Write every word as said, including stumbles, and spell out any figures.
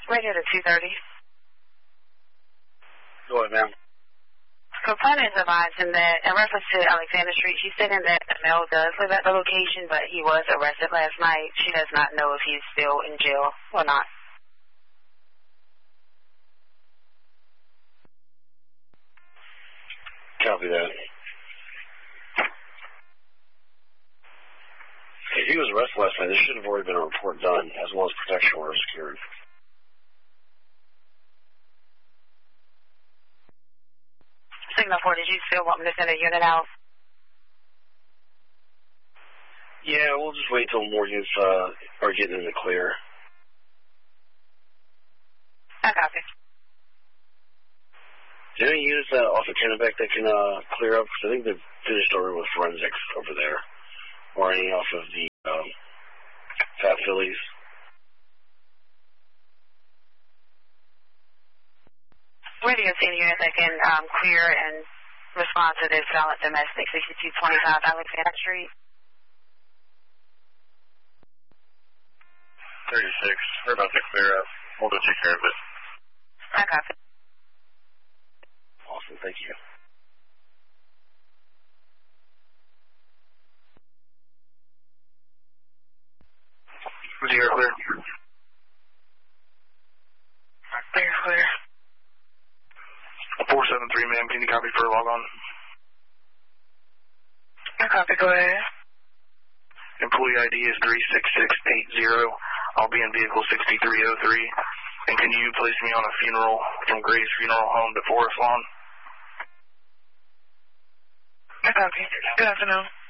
Radio to two thirty. Go ahead, ma'am. Complainant is advising that in reference to Alexander Street, she's stating that the male does live at the location, but he was arrested last night. She does not know if he's still in jail or not. Copy that. If he was arrested last night, there should have already been a report done, as well as protection order secured. Signal four, did you still want me to send a unit out? Yeah, we'll just wait till more units uh, are getting in the clear. I copy. Is there any units uh, off of Kennebec that can uh, clear up? Because I think they've finished over with forensics over there. Or any off of the um, Fat Phillies. Radio team unit that can um, clear and respond to this violent domestic, sixty-two twenty-five Alexander Street. thirty-six. We're about to clear up. We'll go take care of it. I copy. Awesome, thank you. Was the air clear? Clear, clear. four seven three, ma'am. Can you copy for a log on? I copy, go ahead. Employee I D is three six six eight zero. I'll be in vehicle sixty-three oh three. And can you place me on a funeral from Grace Funeral Home to Forest Lawn? I copy. Good afternoon.